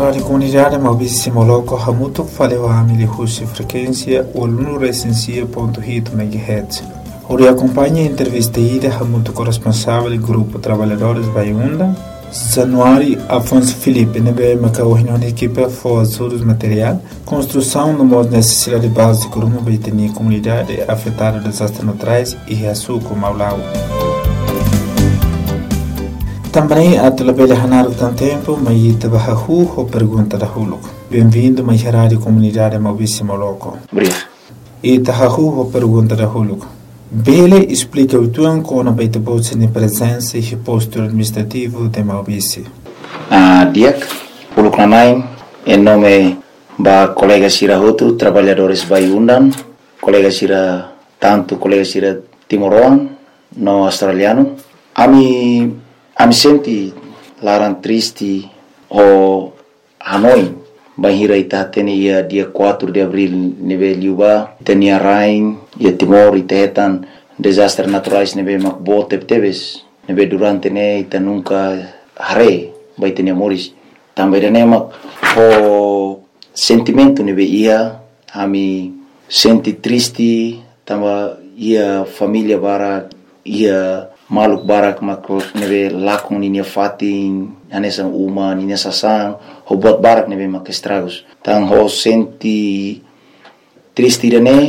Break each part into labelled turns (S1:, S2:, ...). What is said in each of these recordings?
S1: Radio Comunidade Maurício Moloco Hamuto faleu a Milihusi frequência o lunoresensia.hit MHz. Ori acompanha a entrevista ida Hamuto corresponsável do Grupo Trabalhadores Baiunda. Januário Afonso Felipe nebe macaohino na equipe for material, construção no modo necessidade básica de uma baitania comunidade afetada por desastres naturais e reaçuco Maulau. Também a telebelha Hanar do tempo, mas trabalho ou pergunta da Huluco. Bem-vindo à Rádio Comunidade Maurício Moloco.
S2: Obrigado.
S1: E trabalho ou pergunta da Huluco. Bele explica o tuan com a baita bolsa de presença e posto administrativo de Maurício.
S2: Diak, Huluco Nanai, em nome da colega Sira Hotu, trabalhadores Baiundan, colega Sira, tanto colega Sira Timoroan, no australiano. Ami senti larang triste o Hanoi bahira ita tenia dia 4 de abril neve liuba tenia rain ia Timor ita hetan desastres naturais neve makbote teves neve durante ne ita nunca hare bai tenia moris também ne mak o sentimento neve ia ami senti triste tamba ia família bara ia maluk barak makro neve lakon ninia fatin anesan uma ninia sasang ho buat barak neve mak estragos tang ho senti triste dane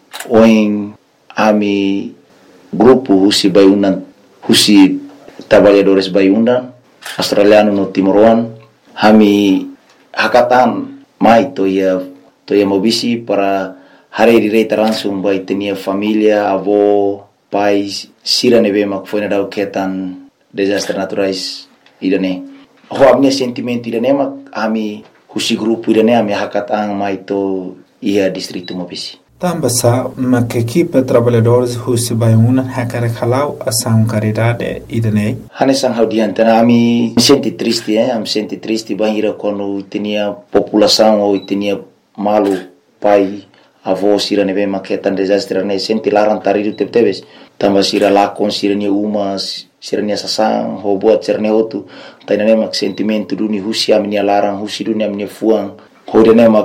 S2: oin ami grupo husi Baiundan husi trabalhadores Baiundan australiano no Timoroan hami hakatan mai to ia mobisi para hari direita langsung bai tenia família avó pais sira neve mak foi na dau ketan desastres naturais idane ho amne sentimento idane mak ami husi grupo idane ami hakatang mai to ia distrito Mobisi
S1: tambasa mak equipe trabalhadores husi Baiundan hakara khalau asam caridade idane
S2: hanesan haudiante ami senti triste am senti triste bahira quando tinha população ou tinha malu pai avó sira neve mak ketan desastres ne senti larang taridu tebes tamba sira lakon sira nia uma sira nia sasang ho buat sira nia otu taina mak sentimento duni husi ami nia larang husi dunia ami nia fuang ho dene mak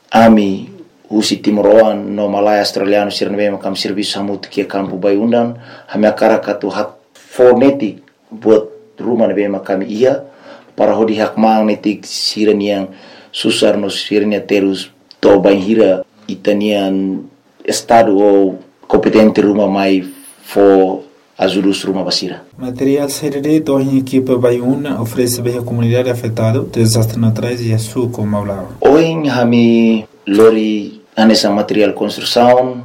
S2: ami husi Timoroan no Malaya australiano sira nia mak am serviço samut kia kampu Baiundan ami akara katu hak fonetik buat rumah nia mak kami ia para ho di hak magnetik sira nia susar no sira nia terus to banhira itanian estado ou competente rumah mai for ajudus rumah basira.
S1: Material CDD do em equipe Baiundan oferece bem a comunidade afetada desastres naturais e açúcar Maulau.
S2: Hoje hami lori anessa material construção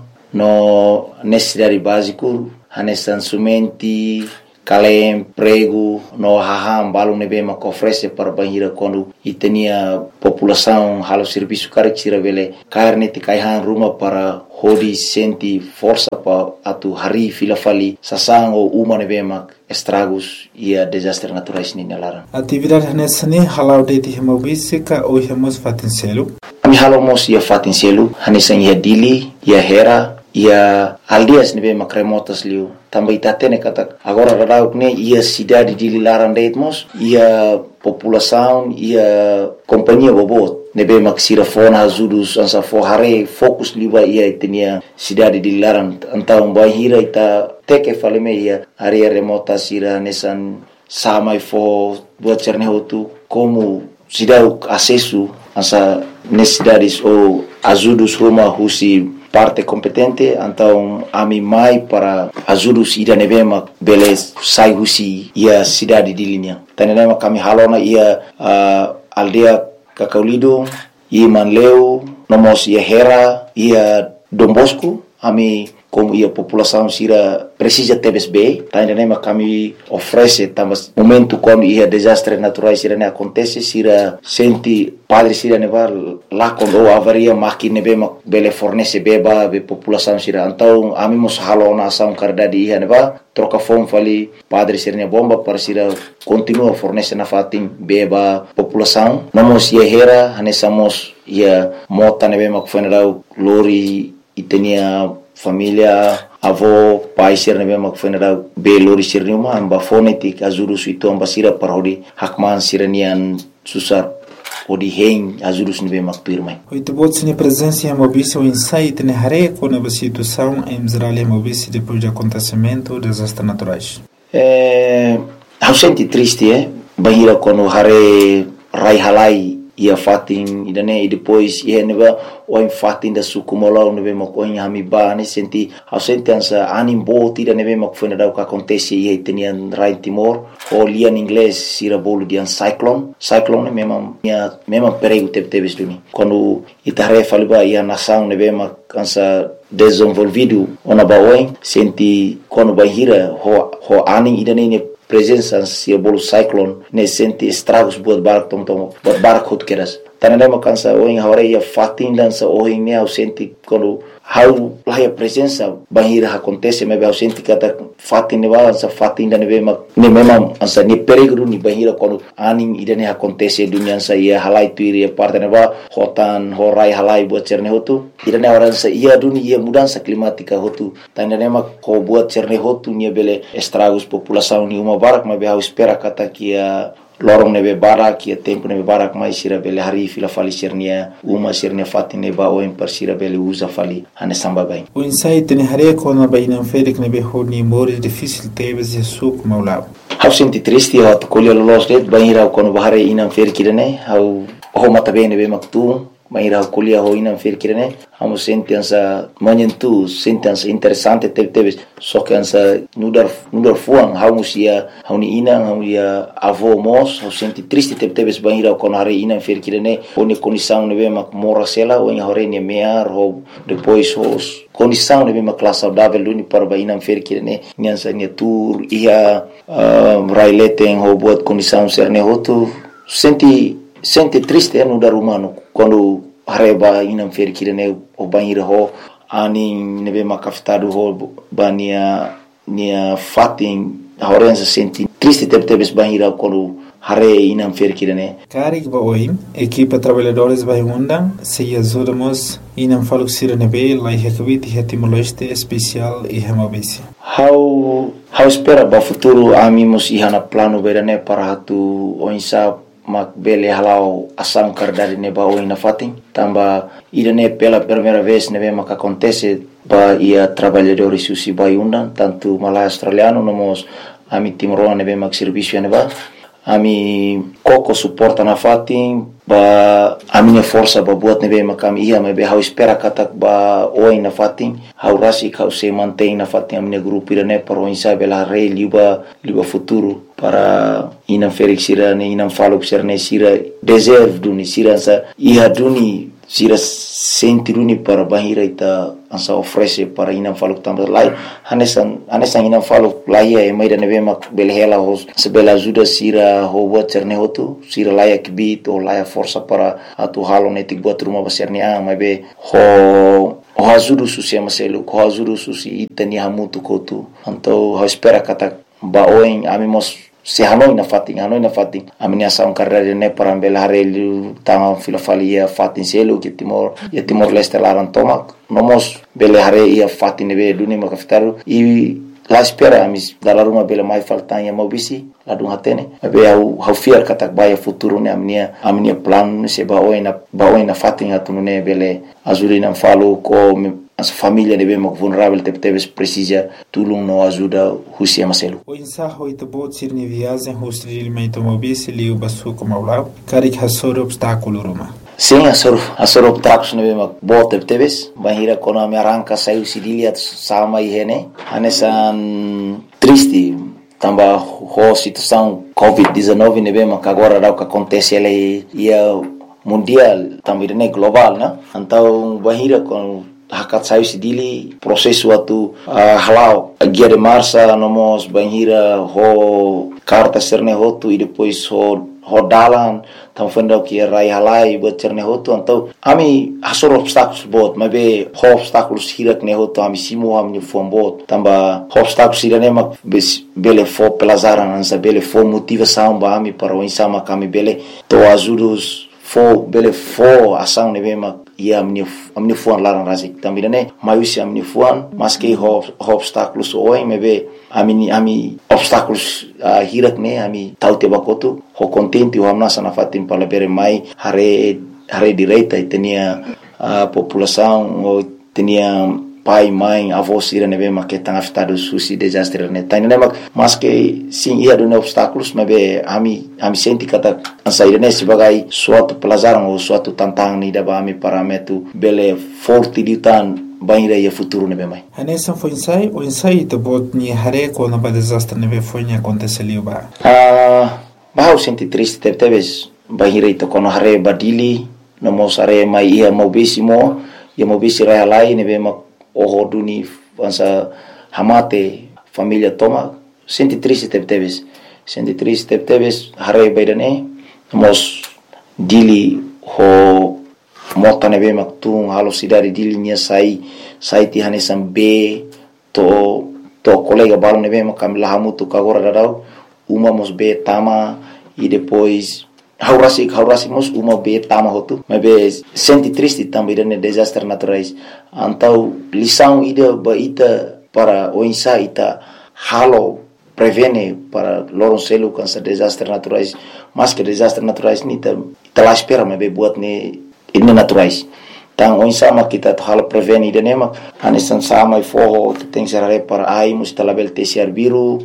S2: no necessidade básico anessa sumenti kalem prego no haham balum nebe mak oferece para banhira quando itenia população halo serviço carexira vele carne tikaihan rumah para hodi senti força pa atu hari filafali sasang ou uma nebe mak estragos ia desastres naturais ni nalara
S1: atividade nessa ne halau de Maurício ka o hemos fatincelo
S2: ami halomos ia fatincelo hanesan ia dili ia hera ia aldias nebe mak remotas liu também tatene kata agora radauk ne ia cidade de Lilaran deitmos ia população ia companhia bobot nebe mak sira fona azudus ansa forhare fokus liba ia tenia cidade de Lilaran antau bahira ita teke faleme ia area remota sira nesan samai fo buat cerne hotu como cidade acesso ansa necessidades ou azudus rumah husi parte competente então ami mai para ajudus ida nevema beles sai husi ia cidade de linha tanema kami halona ia aldea Kakaulido ia Manleu nomos ia Hera ia Dombosco ami como ia população sira precisa TBSB tanema kami oferece também momento quando ia desastres naturais sira ne acontece sira senti padre sira neva lá quando avaria máquina nebe bele fornece beba be população sira então ami mos halona asam cardade ia neva troca fome fali padre sira ne bomba para sira continua fornece na fatim beba população nomos ia hera hanesamos ia mota nebe mak funeral lori itenia família avó pai sir nebe mak funeral be lori sir numa amba fonetik azuru suito amba sira parodi hakman siranian susar odi hen ajudos nebe makpirmai.
S1: Oito botes na presença em Mobice, o insight na reco na situação em Israel e Mobice depois do acontecimento dos desastres naturais.
S2: Eu senti triste, bahira quando hare rai halai ia fatin idane e depois ia neba o em fatin da sukumola nebe makoin hamiba ne senti eu senti ansa anim bot ida nebe makfuna da o que acontece ia tenian rai Timor o lia em inglês sira bolo de cyclone mesmo perigo teve duni quando itare faliba ia nação nebe makansa desenvolvido ona baoin senti quando bahira ho aning idane presença se bolo cyclone ne senti estragos buat barak hot keras tananda makansa o em hore fatin dança o em ne senti quando how lá a presença bahira acontece mas eu senti kata fatin ne balança fatin da ne mesmo ansa ne perigo ni bahira quando aning idane acontece dunia sa ia halai tuiri parte ne ba hotan horai halai buat cerne hotu idane oransa ia dunia ia mudança climática hotu tananda ma ko buat cerne hotu ni bele estragos população ni uma barak mas eu espera kata que lorong nebe barak ia tempo nebe barak mais sira bele hari fila fali sirnia uma sirnia fatin neba o em sira bele usa fali ane samba bem
S1: o insight ne hare ko na baina ferik nebe honi mores difícil tebes suk maulao
S2: eu senti triste eu colher los det baira quando bahare inam ferik ne eu ho mata bem nebe maktu baira colher ho inam ferik ne amo sentença manhentu sentença interessante tebes só que ansa nudar fuang hausia hauni inang hauia avô mos eu senti triste tebes baira quando hare inam ferik ne oni condição nebe mak morasela o em hore ne mear ho depois os condição nebe mak classe saudável luni para bainam ferik ne nyansa ne tour ia raileten ho buat condição serne hotu senti triste no dar humano quando hareba inam ferik ne o banheiro ho ani nebe makafitado ho bania nia fatin horenza senti triste tebes banheiro quando hare inam ferik ne
S1: karik ba oi equipa trabalhadores vai undang se ajudamos inam faluk sira nebe lai hekvit hetimoleste especial e hemabisi
S2: how espera ba futuro amimos ihana plano berane para hatu oinsa mak bele halau asam kardari neba oina fatin tamba idane pela primeira vez nebe mak acontece ba ia trabalhadores susi vai undan tanto malai australiano nomos ami timoroa nebe mak serviço neba ami koko suporta na fatin ba amine força ba buat nebe makam ia mebe how espera katak ba oi na fatin how rasi kau se mantém na fatin amine grupo irane para o insa bela rei liba futuro para inam ferik sira ne inam falo sira sira deserve duni sira sa ia duni sira senti duni para bahira ita ansa oferece para inam falo tambah lai hanesan inam falo lai e mai da nebe mak belhela hos sebela ajuda sira ho buat cerne hotu sira lai kibit o lai força para atu halo netik buat rumah besarni mai be ho ajuda susi amaselu ho ajuda susi itani hamutu kotu então ho espera kata ba oin amimos se hanoi na fatin amini asam karere ne para bela harelu tanga filofalia fatin selu que timor leste laran tomak nomos bela hare ia fatin be duni makaftaru e la espera amis dalam rumah bela mai faltanya mau bisi ladung hatene be au fiar katak baya futuro ne amnia plan se baoina fatin atunune bele azulina falo ko as família de bem vulnerável tebes precisa tulung no ajuda husia maselu
S1: o insaho ito bot sirni viagem hostri limento mobis liu basu como lá karik hasor obstáculo roma
S2: sim asor obstáculos ne bem bot tebes bahira kono me arranca saiu sidilia sama ihene anesan triste tamba ho situação COVID-19 ne bem agora o que acontece ele ia mundial também ne global na então bahira com hakat saiu sidili processo atu halau guia de marcha nomos banhira ho carta serne hotu e depois ho dalan tam fenda que rai halai buat serne hotu então ami hasor obstáculos bot mas be obstáculos hirak ne hotu ami simo ami fom bot tamba obstáculos irane mak bele fo pelazaran ansa bele fo motivação ba ami para o insama kami bele to ajudos fo bele fo ação ne be mak ia amin'ny foan larana raha zay tambira ne mahisy amin'ny foan maske obstacles oin mebe ami obstacles hirak ne ami tauti bakotu ho contenti ho amna sana fatin palabere mai hare direita tenia população ou tenia pai, mãe, avós ira nebe make tanga fitado susi desastre ne tani ne mas que sim ia do obstáculos mebe ami senti kata ansaire ne sebagai suatu pelajaran ou suatu tantang ni daba ami parametu bele forte ditan banira ia futuro nebe mai
S1: anessa foi o ensaio de bot ni hare ko na ba desastre nebe foi ni aconteceu ba
S2: bahau senti triste teves banira ito kono hare badili no mosare mai ia mobisimo ia mobisi rai lai nebe o duni ansa hamate família toma senti triste teves hare baidane mos dili ho mota nebe maktung halo sidari dili nia sai ti hanesam be to colega balo nebe makam lahamutu kagora dadau uma mos be tama e depois haurasi mos uma be tama hotu mebe senti triste também ne desastre naturais antau lição ida baita para o insa ita halo prevene para loron selu cansa desastre naturais mas que desastre naturais ni ta la espera mebe buat ne ini naturais tang o insa ma kita halo prevene ida nema hanesan sama e forro tem serare para ai mus talabel tesiar biru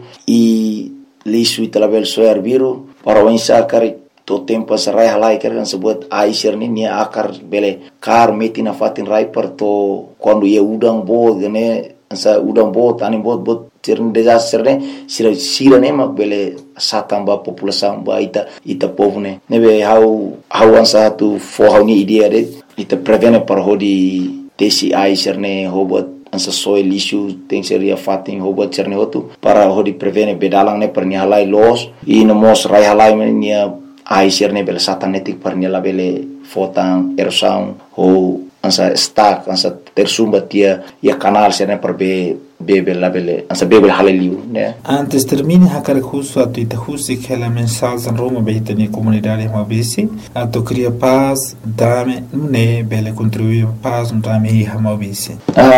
S2: e lisu talabel soar biru para o insa kari to tempo sarai halai kan sebut aisir ni nia akar bele kar meti na fatin rai per to quando ia udang bo gane sa udang bo tani bot cern desastre ne sira ne mak bele satamba população ba ita povo ne nebe how ansa tu for how ni idea de ita prevene par hodi tesi aisir ne hobot ansa soil issue tem seria fatin hobot cerne hotu para hodi prevene bedalang ne per ni halai los e no mos rai halai nia aisir ne bele satanetik par nela bele fotan erosão ou ansa stack ansa tersumba tia ia canal sene per bebe la bele ansa bebe haleliu ne
S1: antes termine hakar khusu atu ita khusi kela mensagem roma beita ni comunidade mabisi atu cria paz dame ne bele contribuir paz dame mabisi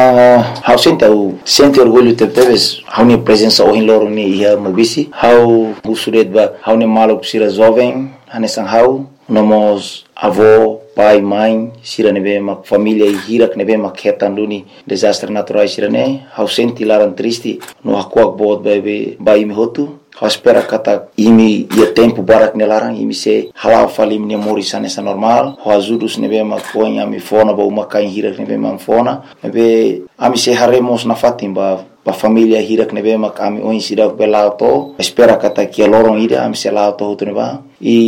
S2: how sente orgulho teves how ni presença o loro ni ia mabisi how usuret ba how ni malok sira jovem hanesan how nomos avô pai mãe sira nebe mak família e hirak nebe mak hetan duni desastre naturais sira ne how senti laran triste no hakuak bot bebe bai mi hotu how espera kata imi ia tempo barak nelarang imi se hala falim ne mori sanesa normal how azudus nebe mak ponya mi fona ba uma kain hirak nebe mak fona nebe ami se haremos na fatim ba família hirak nebe mak ami oin sidak belauto espera kata kia lorong ida ami se lauto hotu neba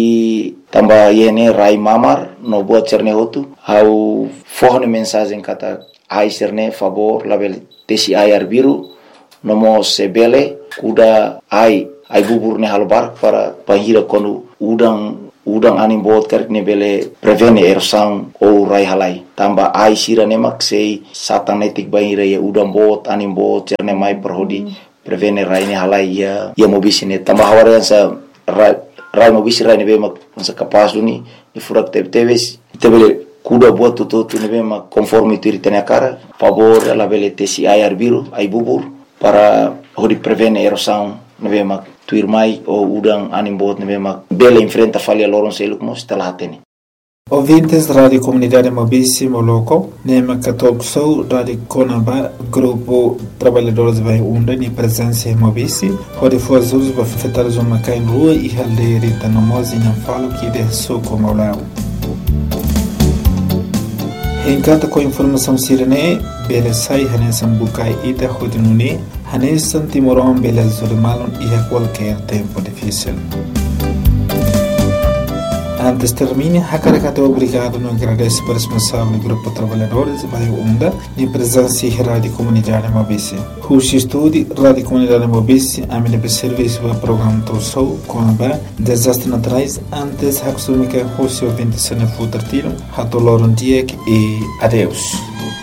S2: e tamba yene rai mamar no buat cerne hotu how forne mensagem kata ai cerne favor label tesi ayar biru nomo sebele kuda ai bubur ne halbar para pahira konu udang anim bot kerk ne bele prevene erosang ou rai halai tamba ai sira ne mak sei satanetik bahira ya udang bot anim bot cerne mai perhodi prevene rai ne halai ya mobisine tamba hawarian sa rai mobisi rai ne be mak sa kapas duni ni furak teves tebele kuda buat tutu ne be mak conforme tiritene cara favor la bele tesi ayar biru ai bubur para hodi prevene erosang ne be mak tuir mai o udang anim bot ne be mak bele enfrenta falha loron seluk mos talatene
S1: ouvintes da Rádio Comunidade Mobisi Moloko, Nema Católico Sou, Rádio Conaba, Grupo Trabalhadores Vai Unda, ni presença em Mobisi, onde foi azul para afetar os macai em rua e haldeira e tanomosi não falo que de soco maulão. Em cada com informação sirene, bele sai hanesan bukai ida hodinuni, hanesan timoron bele zulmalon e a qualquer tempo difícil. Antes termine, Hakarakato obrigado no agradece para o responsável do Grupo Trabalhadores Vai Unda de presença e Rádio Comunidade Mobisi. Rushi Estúdio, Rádio Comunidade Mobisi, a minha serviço para o programa Tossou, com a desastre naturais, antes Haksumika Rushi ouvinte se não for tartilo, Hatoloron Diek e adeus.